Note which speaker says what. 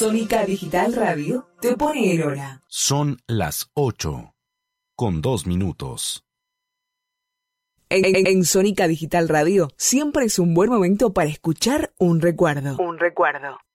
Speaker 1: Sónica Digital Radio te pone el hora.
Speaker 2: Son las 8:02.
Speaker 1: En Sónica Digital Radio siempre es un buen momento para escuchar un recuerdo.